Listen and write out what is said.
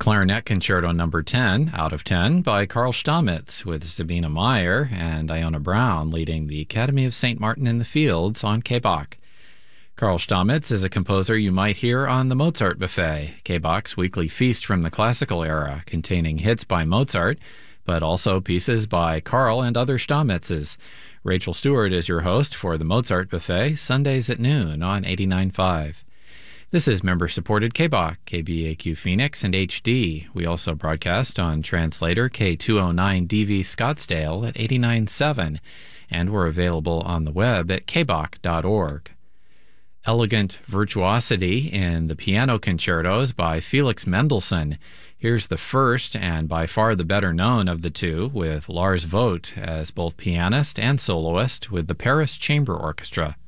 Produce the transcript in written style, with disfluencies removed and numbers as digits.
Clarinet Concerto No. 10 out of 10 by Carl Stamitz, with Sabina Meyer and Iona Brown leading the Academy of St. Martin in the Fields on K-Bach. Carl Stamitz is a composer you might hear on the Mozart Buffet, K-Bach's weekly feast from the classical era, containing hits by Mozart, but also pieces by Carl and other Stamitzes. Rachel Stewart is your host for the Mozart Buffet, Sundays at noon on 89.5. This is member-supported K-Bach, KBAQ Phoenix, and HD. We also broadcast on translator K209DV Scottsdale at 89.7, and we're available on the web at kbach.org. Elegant Virtuosity in the Piano Concertos by Felix Mendelssohn. Here's the first and by far the better known of the two, with Lars Vogt as both pianist and soloist with the Paris Chamber Orchestra.